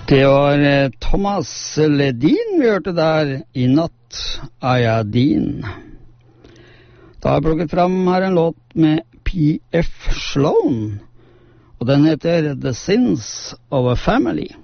Det var Thomas Ledin vi hørte der, I natt er jeg din. Da har jeg plukket fram her en låt med P.F. Sloan, og den heter The Sins of a Family.